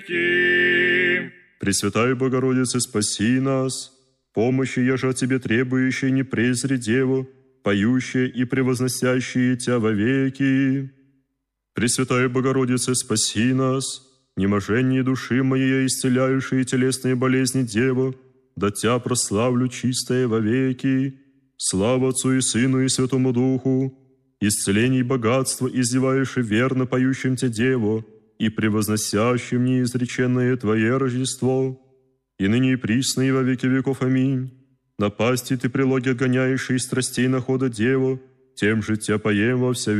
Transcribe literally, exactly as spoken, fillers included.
Пресвятая Богородица, спаси нас. Помощи, еже от Тебе требующие, не презри Деву, поющие и превозносящие Тя вовеки. Пресвятая Богородица, спаси нас. Неможение души моей, исцеляющие телесные болезни Деву, да Тя прославлю чистое вовеки. Слава Отцу и Сыну и Святому Духу, исцелений богатства, издевающий верно поющим Те Деву, и превозносящим неизреченное Твое Рождество, и ныне и присно и во веки веков. Аминь. Напасти Ты прилоги отгоняющие из страстей находа Деву, тем же Тя поем во вся